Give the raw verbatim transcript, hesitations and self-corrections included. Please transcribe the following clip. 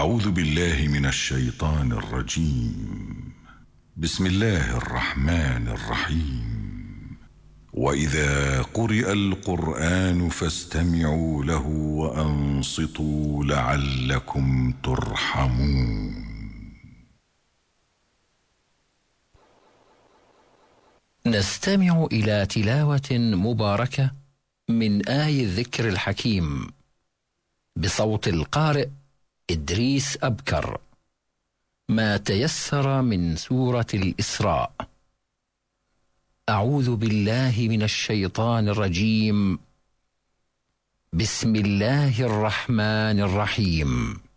أعوذ بالله من الشيطان الرجيم. بسم الله الرحمن الرحيم. وإذا قرئ القرآن فاستمعوا له وأنصتوا لعلكم ترحمون. نستمع إلى تلاوة مباركة من آي الذكر الحكيم بصوت القارئ إدريس أبكر. ما تيسر من سورة الإسراء. أعوذ بالله من الشيطان الرجيم. بسم الله الرحمن الرحيم.